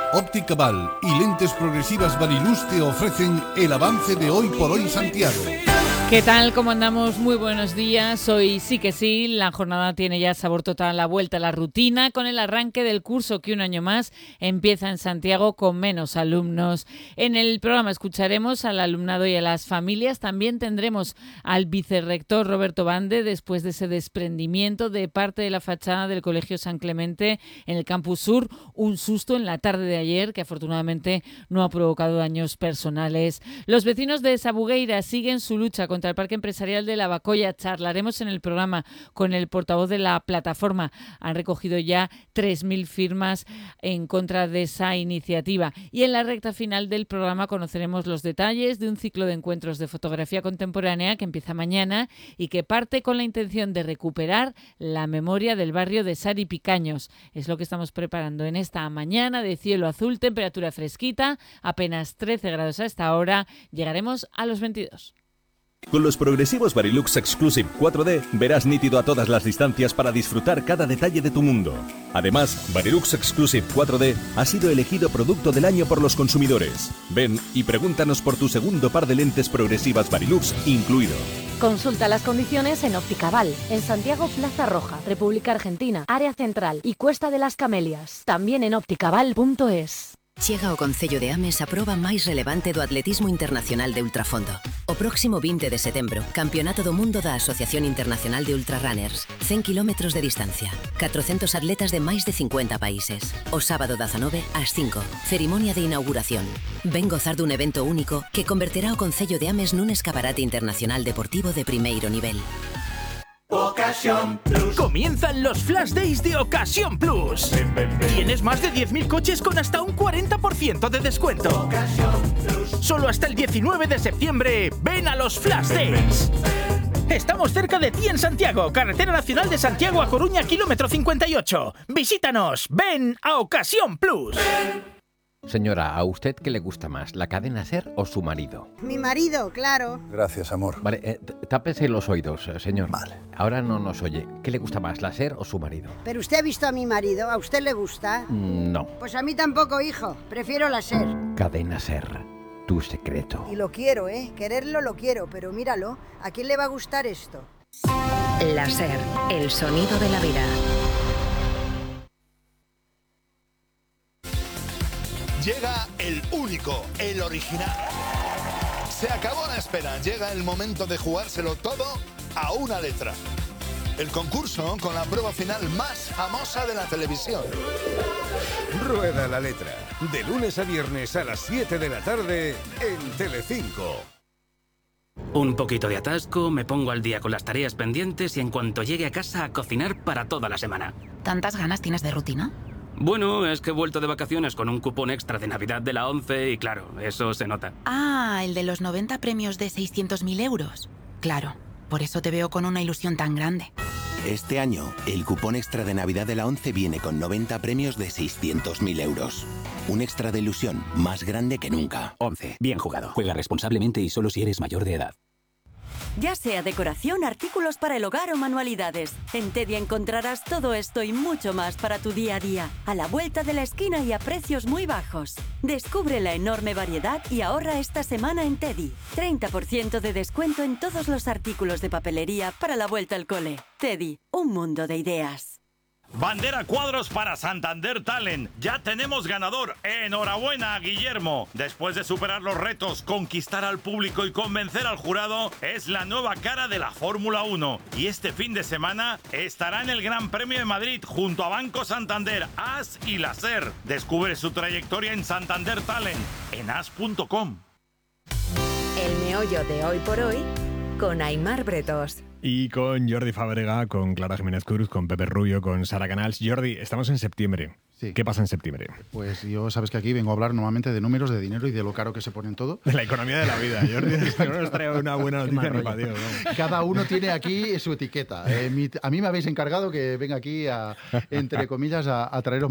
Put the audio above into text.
Óptica Val y Lentes Progresivas Varilux te ofrecen el avance de Hoy por Hoy Santiago. ¿Qué tal? ¿Cómo andamos? Muy buenos días. Hoy sí que sí, la jornada tiene ya sabor total, la vuelta a la rutina con el arranque del curso que un año más empieza en Santiago con menos alumnos. En el programa escucharemos al alumnado y a las familias. También tendremos al vicerrector Roberto Bande después de ese desprendimiento de parte de la fachada del Colegio San Clemente en el Campus Sur. Un susto en la tarde de ayer que afortunadamente no ha provocado daños personales. Los vecinos de Sabugueira siguen su lucha contra el Parque Empresarial de la Bacolla. Charlaremos en el programa con el portavoz de la plataforma. Han recogido ya 3.000 firmas en contra de esa iniciativa. Y en la recta final del programa conoceremos los detalles de un ciclo de encuentros de fotografía contemporánea que empieza mañana y que parte con la intención de recuperar la memoria del barrio de Sar y Picaños. Es lo que estamos preparando en esta mañana de cielo azul, temperatura fresquita, apenas 13 grados a esta hora. Llegaremos a los 22. Con los progresivos Varilux Exclusive 4D verás nítido a todas las distancias para disfrutar cada detalle de tu mundo. Además, Varilux Exclusive 4D ha sido elegido Producto del Año por los consumidores. Ven y pregúntanos por tu segundo par de lentes progresivas Varilux incluido. Consulta las condiciones en Óptica Val, en Santiago Plaza Roja, República Argentina, Área Central y Cuesta de las Camelias. También en opticaval.es. Chega o Concello de Ames a proba máis relevante do atletismo internacional de ultrafondo. O próximo 20 de setembro, Campeonato do Mundo da Asociación Internacional de Ultrarunners. 100 km de distancia. 400 atletas de máis de 50 países. O sábado 19 ás 5, cerimonia de inauguración. Ven gozar dun evento único que converterá o Concello de Ames nun escaparate internacional deportivo de primeiro nivel. Ocasión Plus. Comienzan los Flash Days de Ocasión Plus. Tienes más de 10.000 coches con hasta un 40% de descuento. Ocasión Plus. Solo hasta el 19 de septiembre, ven a los Flash Days. Estamos cerca de ti en Santiago, Carretera Nacional de Santiago a Coruña, kilómetro 58. Visítanos, ven a Ocasión Plus. Señora, ¿a usted qué le gusta más, la cadena SER o su marido? Mi marido, claro. Gracias, amor. Vale, tápese los oídos, señor. Vale. Ahora no nos oye. ¿Qué le gusta más, la SER o su marido? ¿Pero usted ha visto a mi marido? ¿A usted le gusta? No. Pues a mí tampoco, hijo. Prefiero la SER. Cadena SER, tu secreto. Y lo quiero, ¿eh? Quererlo lo quiero, pero míralo. ¿A quién le va a gustar esto? La SER, el sonido de la vida. Llega el único, el original. Se acabó la espera, llega el momento de jugárselo todo a una letra. El concurso con la prueba final más famosa de la televisión. Rueda la letra, de lunes a viernes a las 7 de la tarde en Telecinco. Un poquito de atasco, me pongo al día con las tareas pendientes y en cuanto llegue a casa a cocinar para toda la semana. ¿Tantas ganas tienes de rutina? Bueno, es que he vuelto de vacaciones con un cupón extra de Navidad de la 11 y claro, eso se nota. Ah, el de los 90 premios de 600.000 euros. Claro, por eso te veo con una ilusión tan grande. Este año, el cupón extra de Navidad de la 11 viene con 90 premios de 600.000 euros. Un extra de ilusión más grande que nunca. 11. Bien jugado. Juega responsablemente y solo si eres mayor de edad. Ya sea decoración, artículos para el hogar o manualidades. En Teddy encontrarás todo esto y mucho más para tu día a día. A la vuelta de la esquina y a precios muy bajos. Descubre la enorme variedad y ahorra esta semana en Teddy. 30% de descuento en todos los artículos de papelería para la vuelta al cole. Teddy, un mundo de ideas. Bandera cuadros para Santander Talent. Ya tenemos ganador. Enhorabuena, Guillermo. Después de superar los retos, conquistar al público y convencer al jurado, es la nueva cara de la Fórmula 1. Y este fin de semana estará en el Gran Premio de Madrid junto a Banco Santander, AS y la SER. Descubre su trayectoria en Santander Talent en as.com. El meollo de Hoy por Hoy con Aimar Bretos. Y con Jordi Fábrega, con Clara Jiménez Cruz, con Pepe Rubio, con Sara Canals. Jordi, estamos en septiembre. Sí. ¿Qué pasa en septiembre? Pues yo, sabes que aquí vengo a hablar normalmente de números, de dinero y de lo caro que se pone en todo. De la economía de la vida, Jordi. No nos trae una buena noticia ni para Dios, ¿no? Cada uno tiene aquí su etiqueta. A mí me habéis encargado que venga aquí, entre comillas, a traeros